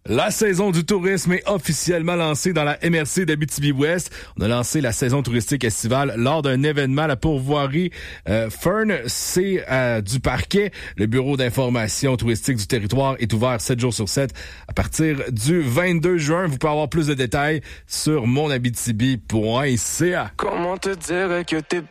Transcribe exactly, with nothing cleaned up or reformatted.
La saison du tourisme est officiellement lancée dans la M R C d'Abitibi-Ouest. On a lancé la saison touristique estivale lors d'un événement à la pourvoirie euh, Fern C euh, du Parquet. Le bureau d'information touristique du territoire est ouvert sept jours sur sept à partir du vingt-deux juin. Vous pouvez avoir plus de détails sur mon abitibi point c a. Comment te dire que t'es